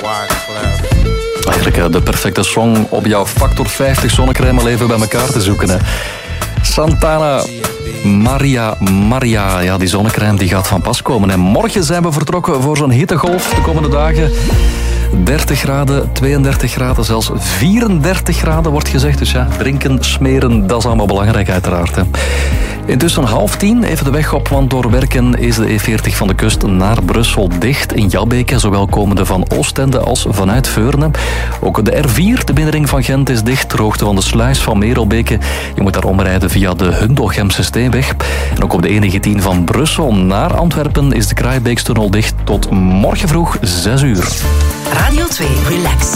Eigenlijk de perfecte song op jouw factor 50 zonnecrème al even bij elkaar te zoeken. Hè. Santana, Maria. Ja, die zonnecrème die gaat van pas komen. En morgen zijn we vertrokken voor zo'n hittegolf de komende dagen. 30 graden, 32 graden, zelfs 34 graden wordt gezegd. Dus ja, drinken, smeren, dat is allemaal belangrijk uiteraard. Hè. Intussen 9:30, even de weg op, want door werken is de E40 van de kust naar Brussel dicht. In Jabbeke, zowel komende van Oostende als vanuit Veurne. Ook de R4, de binnenring van Gent, is dicht. Ter hoogte van de sluis van Merelbeke. Je moet daar omrijden via de Hundelgemse Steenweg. En ook op de E19 van Brussel naar Antwerpen is de Kraaibeekstunnel dicht tot morgen vroeg 6 uur. Radio 2 Relax.